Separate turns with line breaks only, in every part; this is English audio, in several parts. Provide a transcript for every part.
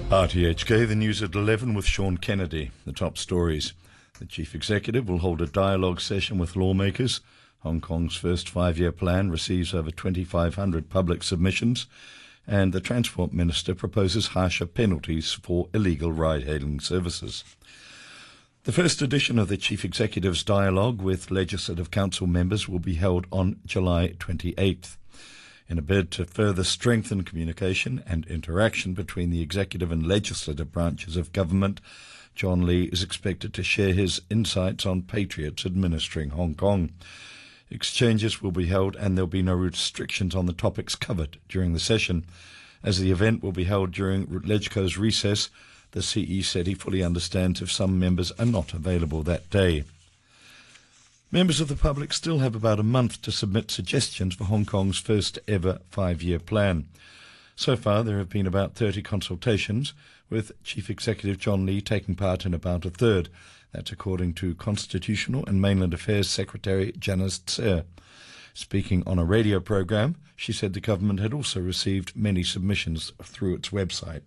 RTHK, the news at 11 with Sean Kennedy. The top stories. The Chief Executive will hold a dialogue session with lawmakers. Hong Kong's first five-year plan receives over 2,500 public submissions. And the Transport Minister proposes harsher penalties for illegal ride-hailing services. The first edition of the Chief Executive's dialogue with Legislative Council members will be held on July 28th. In a bid to further strengthen communication and interaction between the executive and legislative branches of government, John Lee is expected to share his insights on patriots administering Hong Kong. Exchanges will be held and there will be no restrictions on the topics covered during the session. As the event will be held during LegCo's recess, the CE said he fully understands if some members are not available that day. Members of the public still have about a month to submit suggestions for Hong Kong's first ever five-year plan. So far, there have been about 30 consultations, with Chief Executive John Lee taking part in about a third. That's according to Constitutional and Mainland Affairs Secretary Janice Tse. Speaking on a radio program, she said the government had also received many submissions through its website.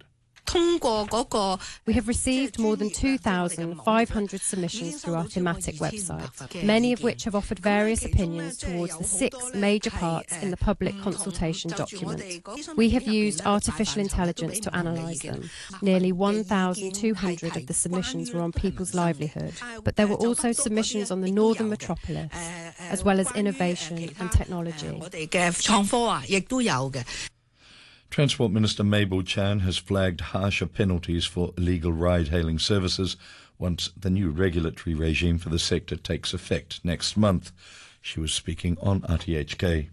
We have received more than 2,500 submissions through our thematic website, many of which have offered various opinions towards the 6 major parts in the public consultation document. We have used artificial intelligence to analyse them. Nearly 1,200 of the submissions were on people's livelihood, but there were also submissions on the Northern Metropolis, as well as innovation and technology.
Transport Minister Mabel Chan has flagged harsher penalties for illegal ride-hailing services once the new regulatory regime for the sector takes effect next month. She was speaking on RTHK.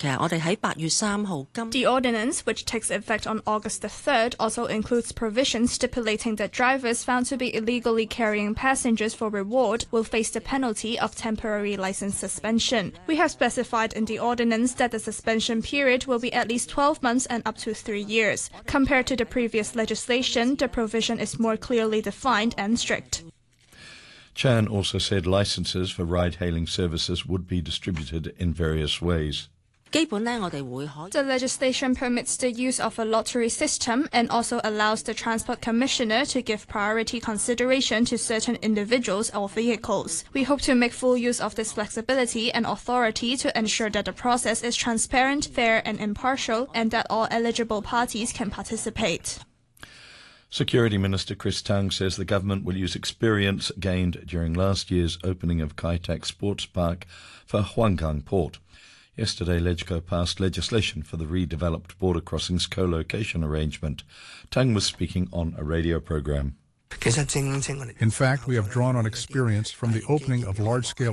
The ordinance, which takes effect on August the 3rd, also includes provisions stipulating that drivers found to be illegally carrying passengers for reward will face the penalty of temporary license suspension. We have specified in the ordinance that the suspension period will be at least 12 months and up to 3 years. Compared to the previous legislation, the provision is more clearly defined and strict.
Chan also said licenses for ride-hailing services would be distributed in various ways.
The legislation permits the use of a lottery system and also allows the Transport Commissioner to give priority consideration to certain individuals or vehicles. We hope to make full use of this flexibility and authority to ensure that the process is transparent, fair and impartial, and that all eligible parties can participate.
Security Minister Chris Tang says the government will use experience gained during last year's opening of Kai Tak Sports Park for Huanggang Port. Yesterday, LegCo passed legislation for the redeveloped border crossings co-location arrangement. Tang was speaking on a radio program.
In fact, we have drawn on experience from the opening of large-scale